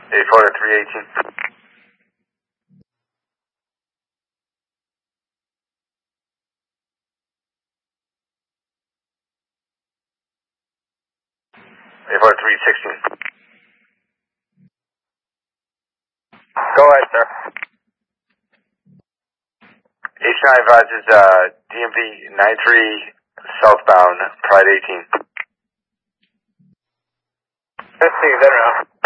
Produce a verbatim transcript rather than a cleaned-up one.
eight four to three eighteen. eight four to three sixteen. Go ahead, sir. H nine advises uh, D M V nine three southbound, Pride eighteen. Let's see, that around.